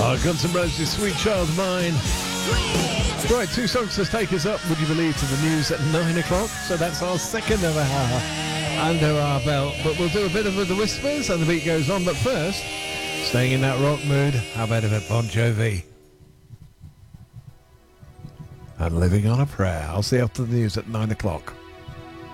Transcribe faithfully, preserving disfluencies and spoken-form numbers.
Oh, Guns N' Roses, Sweet Child of Mine. Right, two songs to take us up, would you believe, to the news at nine o'clock. So that's our second of an hour under our belt. But we'll do a bit of the Whispers and the beat goes on. But first, staying in that rock mood, how about a bit Bon Jovi? And Living on a Prayer. I'll see you after the news at nine o'clock.